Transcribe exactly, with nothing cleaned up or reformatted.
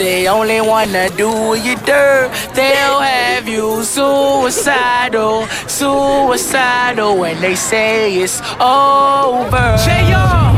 They only wanna do you dirt. They'll have you suicidal, suicidal when they say it's over. J R